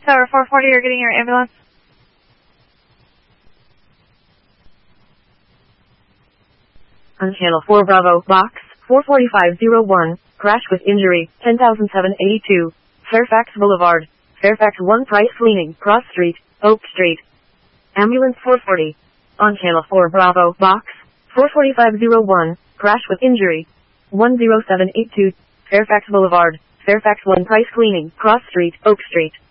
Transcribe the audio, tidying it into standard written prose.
Tower 440, you're getting your ambulance. On channel 4 Bravo, box 44501, crash with injury, 10,782, Fairfax Boulevard, Fairfax 1 Price Cleaning, Cross Street, Oak Street. Ambulance 440. On channel 4 Bravo, box 44501, crash with injury, 10782, Fairfax Boulevard, Fairfax 1 Price Cleaning, Cross Street, Oak Street.